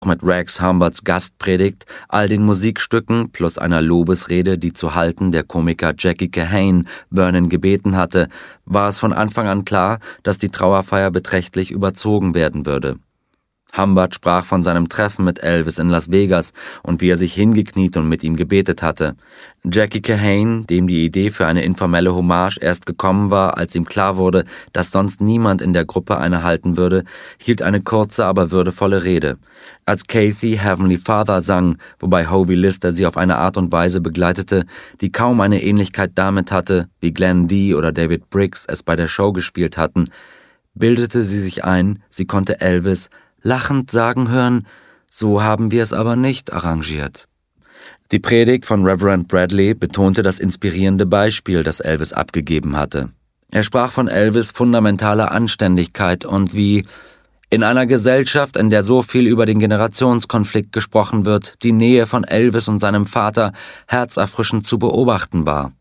mit Rex Humberts Gastpredigt, all den Musikstücken plus einer Lobesrede, die zu halten der Komiker Jackie Kahane Vernon gebeten hatte, war es von Anfang an klar, dass die Trauerfeier beträchtlich überzogen werden würde. Humbert sprach von seinem Treffen mit Elvis in Las Vegas und wie er sich hingekniet und mit ihm gebetet hatte. Jackie Kahane, dem die Idee für eine informelle Hommage erst gekommen war, als ihm klar wurde, dass sonst niemand in der Gruppe eine halten würde, hielt eine kurze, aber würdevolle Rede. Als Kathy Heavenly Father sang, wobei Hovey Lister sie auf eine Art und Weise begleitete, die kaum eine Ähnlichkeit damit hatte, wie Glenn Dee oder David Briggs es bei der Show gespielt hatten, bildete sie sich ein, sie konnte Elvis lachend sagen hören, so haben wir es aber nicht arrangiert. Die Predigt von Reverend Bradley betonte das inspirierende Beispiel, das Elvis abgegeben hatte. Er sprach von Elvis' fundamentaler Anständigkeit und wie in einer Gesellschaft, in der so viel über den Generationskonflikt gesprochen wird, die Nähe von Elvis und seinem Vater herzerfrischend zu beobachten war.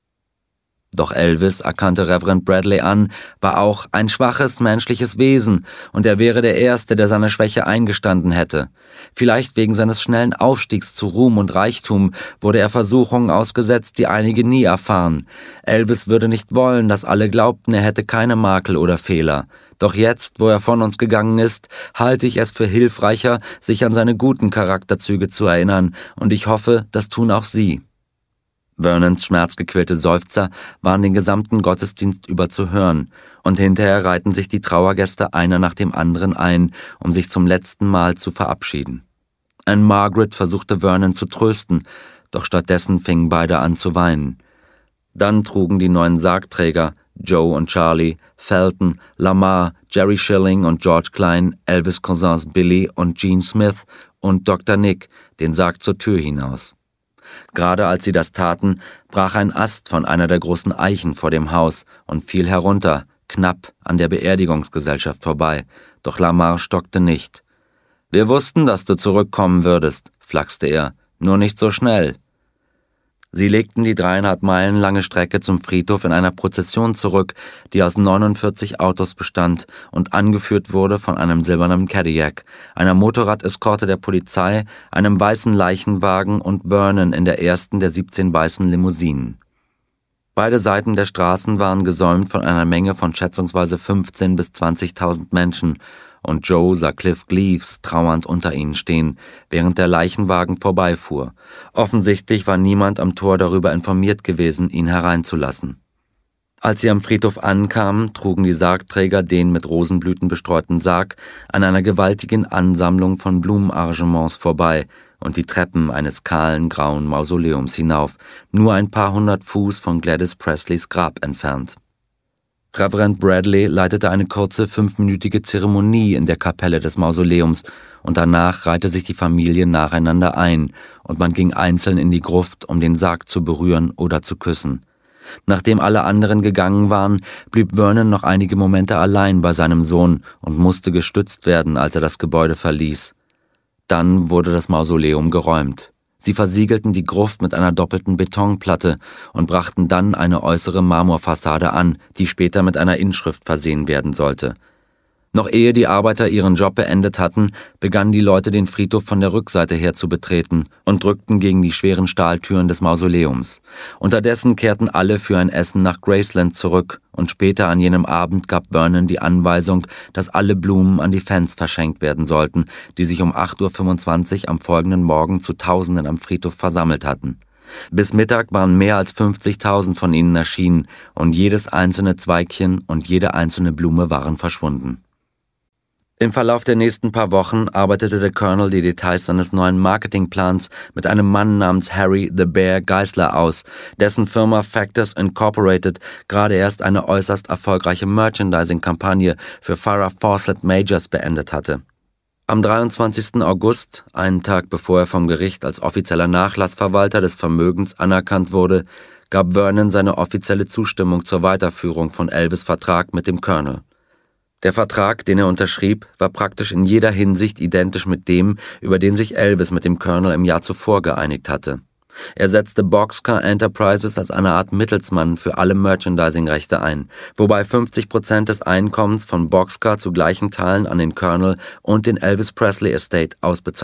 Doch Elvis, erkannte Reverend Bradley an, war auch ein schwaches menschliches Wesen und er wäre der Erste, der seine Schwäche eingestanden hätte. Vielleicht wegen seines schnellen Aufstiegs zu Ruhm und Reichtum wurde er Versuchungen ausgesetzt, die einige nie erfahren. Elvis würde nicht wollen, dass alle glaubten, er hätte keine Makel oder Fehler. Doch jetzt, wo er von uns gegangen ist, halte ich es für hilfreicher, sich an seine guten Charakterzüge zu erinnern und ich hoffe, das tun auch Sie. Vernons schmerzgequälte Seufzer waren den gesamten Gottesdienst über zu hören, und hinterher reihten sich die Trauergäste einer nach dem anderen ein, um sich zum letzten Mal zu verabschieden. Anne Margaret versuchte Vernon zu trösten, doch stattdessen fingen beide an zu weinen. Dann trugen die 9 Sargträger, Joe und Charlie, Felton, Lamar, Jerry Schilling und George Klein, Elvis' Cousins Billy und Gene Smith und Dr. Nick den Sarg zur Tür hinaus. Gerade als sie das taten, brach ein Ast von einer der großen Eichen vor dem Haus und fiel herunter, knapp an der Beerdigungsgesellschaft vorbei, doch Lamar stockte nicht. »Wir wussten, dass du zurückkommen würdest«, flachste er, »nur nicht so schnell.« Sie legten die 3,5 Meilen lange Strecke zum Friedhof in einer Prozession zurück, die aus 49 Autos bestand und angeführt wurde von einem silbernen Cadillac, einer Motorradeskorte der Polizei, einem weißen Leichenwagen und Vernon in der ersten der 17 weißen Limousinen. Beide Seiten der Straßen waren gesäumt von einer Menge von schätzungsweise 15.000 bis 20.000 Menschen, und Joe sah Cliff Gleaves trauernd unter ihnen stehen, während der Leichenwagen vorbeifuhr. Offensichtlich war niemand am Tor darüber informiert gewesen, ihn hereinzulassen. Als sie am Friedhof ankamen, trugen die Sargträger den mit Rosenblüten bestreuten Sarg an einer gewaltigen Ansammlung von Blumenarrangements vorbei und die Treppen eines kahlen, grauen Mausoleums hinauf, nur ein paar 100 Fuß von Gladys Presleys Grab entfernt. Reverend Bradley leitete eine kurze 5-minütige Zeremonie in der Kapelle des Mausoleums und danach reihte sich die Familie nacheinander ein und man ging einzeln in die Gruft, um den Sarg zu berühren oder zu küssen. Nachdem alle anderen gegangen waren, blieb Vernon noch einige Momente allein bei seinem Sohn und musste gestützt werden, als er das Gebäude verließ. Dann wurde das Mausoleum geräumt. Sie versiegelten die Gruft mit einer doppelten Betonplatte und brachten dann eine äußere Marmorfassade an, die später mit einer Inschrift versehen werden sollte. Noch ehe die Arbeiter ihren Job beendet hatten, begannen die Leute den Friedhof von der Rückseite her zu betreten und drückten gegen die schweren Stahltüren des Mausoleums. Unterdessen kehrten alle für ein Essen nach Graceland zurück und später an jenem Abend gab Vernon die Anweisung, dass alle Blumen an die Fans verschenkt werden sollten, die sich um 8:25 Uhr am folgenden Morgen zu Tausenden am Friedhof versammelt hatten. Bis Mittag waren mehr als 50.000 von ihnen erschienen und jedes einzelne Zweigchen und jede einzelne Blume waren verschwunden. Im Verlauf der nächsten paar Wochen arbeitete der Colonel die Details seines neuen Marketingplans mit einem Mann namens Harry the Bear Geisler aus, dessen Firma Factors Incorporated gerade erst eine äußerst erfolgreiche Merchandising-Kampagne für Farrah Fawcett Majors beendet hatte. Am 23. August, einen Tag bevor er vom Gericht als offizieller Nachlassverwalter des Vermögens anerkannt wurde, gab Vernon seine offizielle Zustimmung zur Weiterführung von Elvis' Vertrag mit dem Colonel. Der Vertrag, den er unterschrieb, war praktisch in jeder Hinsicht identisch mit dem, über den sich Elvis mit dem Colonel im Jahr zuvor geeinigt hatte. Er setzte Boxcar Enterprises als eine Art Mittelsmann für alle Merchandising-Rechte ein, wobei 50% des Einkommens von Boxcar zu gleichen Teilen an den Colonel und den Elvis Presley Estate ausbezahlt